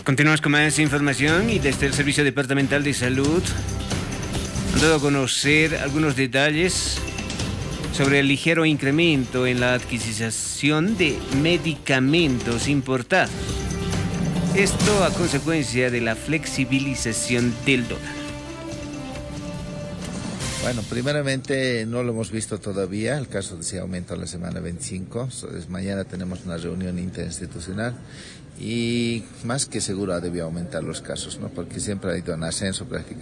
Continuamos con más información y desde el Servicio Departamental de Salud han dado a conocer algunos detalles sobre el ligero incremento en la adquisición de medicamentos importados. Esto a consecuencia de la flexibilización del dólar. Bueno, primeramente no lo hemos visto todavía, el caso de si aumenta la semana 25, entonces mañana tenemos una reunión interinstitucional y más que seguro ha debido aumentar los casos, ¿no? Porque siempre ha ido en ascenso prácticamente.